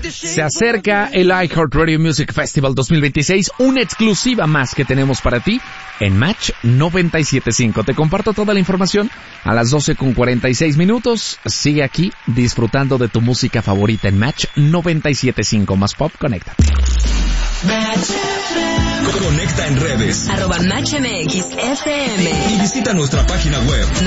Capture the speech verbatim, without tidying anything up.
Se acerca el iHeartRadio Music Festival dos mil veintiséis, una exclusiva más que tenemos para ti en Match noventa y siete punto cinco. Te comparto toda la información a las doce con cuarenta y seis minutos. Sigue aquí disfrutando de tu música favorita en Match noventa y siete punto cinco. Más pop, conecta. Conecta en redes. Arroba Match M X F M. Y visita nuestra página web.